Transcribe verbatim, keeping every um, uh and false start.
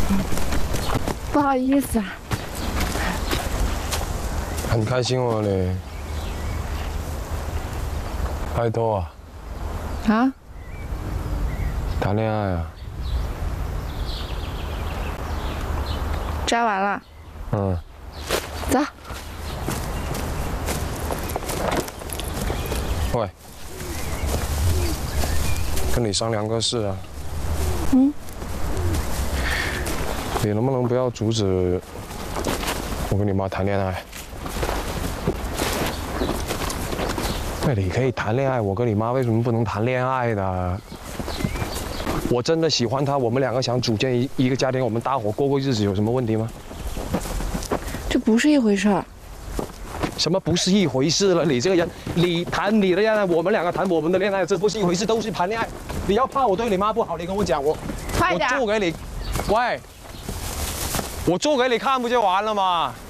不好意思啊。 很开心哦你。拍拖啊？ 啊？ 谈恋爱啊？ 摘完了。 嗯。 走。 喂。 跟你商量个事啊。 嗯。 你能不能不要阻止我跟你妈谈恋爱？那你可以谈恋爱，我跟你妈为什么不能谈恋爱呢？我真的喜欢她，我们两个想组建一一个家庭，我们搭伙过过日子，有什么问题吗？ 这不是一回事儿。 什么不是一回事了？你这个人，你谈你的恋爱，我们两个谈我们的恋爱，这不是一回事，都是谈恋爱。你要怕我对你妈不好，你跟我讲，我快点， 我做给你，喂，我做给你看不就完了吗？